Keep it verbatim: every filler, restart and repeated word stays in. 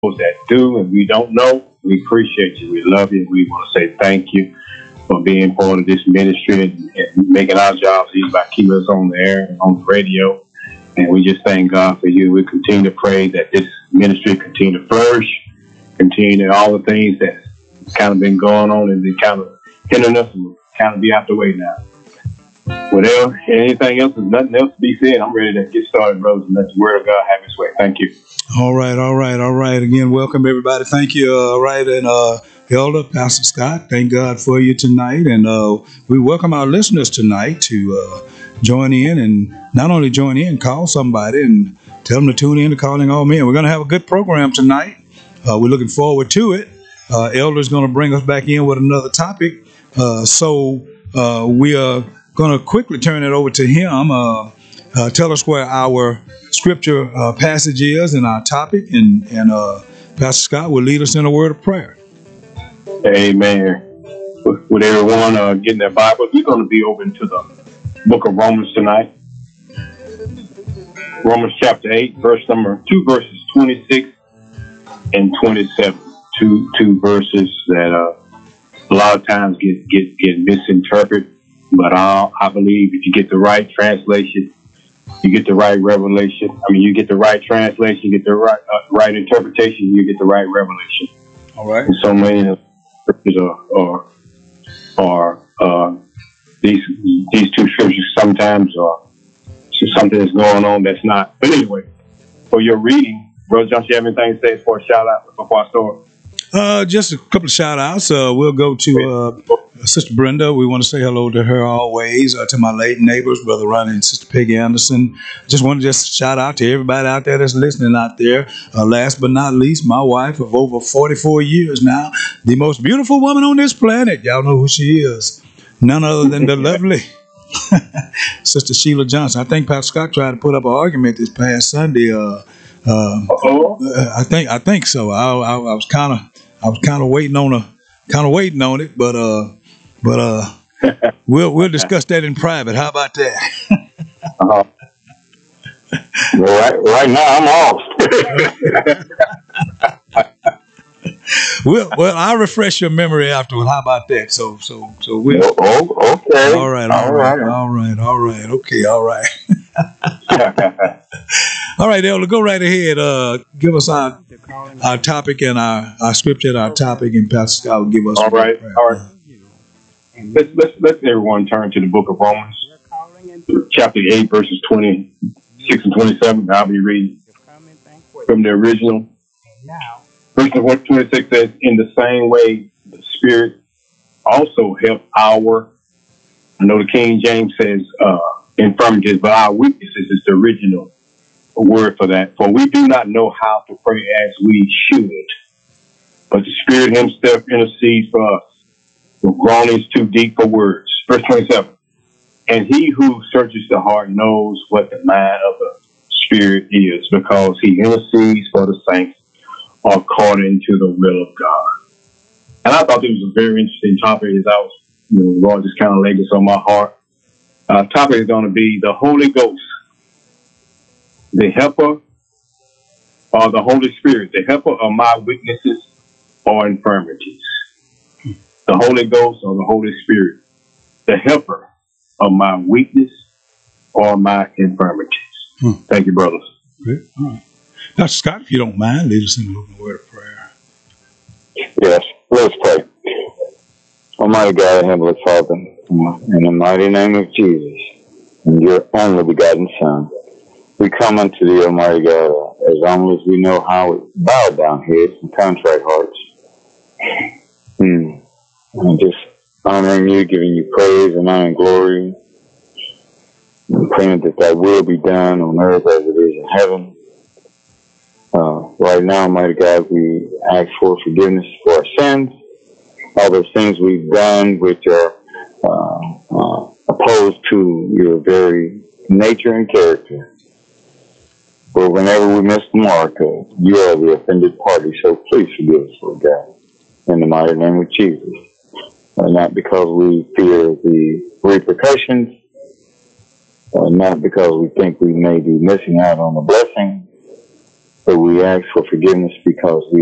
those that do and we don't know, we appreciate you. We love you. We want to say thank you for being part of this ministry and, and making our jobs easy by keeping us on the air and on the radio. And we just thank God for you. We continue to pray that this ministry continue to flourish, continue to all the things that kind of been going on and been kind of hindering us and kind of be out the way now. Whatever, anything else, there's nothing else to be said. I'm ready to get started, brothers, and let the word of God have its way. Thank you. All right, all right, all right. Again, welcome everybody. Thank you, uh, right, and uh, Elder Pastor Scott. Thank God for you tonight, and uh, we welcome our listeners tonight to uh, join in, and not only join in, call somebody and tell them to tune in to Calling All Men. We're going to have a good program tonight. Uh, we're looking forward to it. Uh, Elder's going to bring us back in with another topic, uh, so uh, we are going to quickly turn it over to him. Uh, uh, tell us where our scripture uh, passage is and our topic, and, and uh, Pastor Scott will lead us in a word of prayer. Amen. With everyone uh, getting their Bible, we're going to be open to the book of Romans tonight. Romans chapter eight, verse number two, verses twenty-six and twenty-seven. Two two verses that uh, a lot of times get get get misinterpreted, but I I believe if you get the right translation, you get the right revelation. I mean, you get the right translation, you get the right uh, right interpretation, you get the right revelation. All right. And so many of the scriptures are are, are uh, these these two scriptures sometimes are something that's going on that's not. But anyway, for your reading, Brother Josh, you have anything to say for a shout out before I start? Uh, just a couple of shout outs. Uh, we'll go to uh, Sister Brenda. We want to say hello to her always. Uh, to my late neighbors, Brother Ronnie and Sister Peggy Anderson. Just want to just shout out to everybody out there that's listening out there. Uh, last but not least, my wife of over forty-four years now, the most beautiful woman on this planet. Y'all know who she is. None other than the lovely Sister Sheila Johnson. I think Pastor Scott tried to put up an argument this past Sunday. Uh, uh, I think I think so. I, I, I was kind of. I was kind of waiting on a, kind of waiting on it, but uh, but uh, we'll we'll discuss that in private. How about that? uh-huh. Well, right, right now I'm off. well, well, I'll refresh your memory afterward. How about that? So, so, so we'll. Oh, okay. All right, all, all right, right, all right, all right. Okay, all right. All right, Elder, go right ahead. Uh, give us our our topic and our, our scripture and our topic, and Pastor Scott will give us. All right, all right. Let's let's let everyone turn to the book of Romans, chapter eight, verses twenty-six and twenty-seven. I'll be reading from the original. Verse twenty-six says, "In the same way, the Spirit also helped our." I know the King James says uh, infirmities, but our weaknesses is the original word for that. For we do not know how to pray as we should, but the Spirit Himself intercedes for us with groanings too deep for words. Verse twenty-seven. And He who searches the heart knows what the mind of the Spirit is, because He intercedes for the saints according to the will of God. And I thought this was a very interesting topic as I was, you know, the Lord just kind of laid this on my heart. Our topic is going to be the Holy Ghost, the helper, or the Holy Spirit, the helper of my weaknesses or infirmities. The Holy Ghost or the Holy Spirit, the helper of my weakness or my infirmities. Hmm. Thank you, brothers. Great. All right. Doctor Scott, if you don't mind, lead us in a word of prayer. Yes, let's pray. Almighty God, Heavenly Father, in the mighty name of Jesus, and your only begotten Son, we come unto thee, Almighty God, as humble as we know how, with bowed down heads and contrite hearts. Mm. And just honoring you, giving you praise and honor and glory, and praying that thy will be done on earth as it is in heaven. Uh, right now, Almighty God, we ask for forgiveness for our sins, all those things we've done which are uh, uh, opposed to your very nature and character. But whenever we miss the mark, uh, you are the offended party, so please forgive us, Lord God, in the mighty name of Jesus. Uh, not because we fear the repercussions, uh, not because we think we may be missing out on the blessing, So we ask for forgiveness because we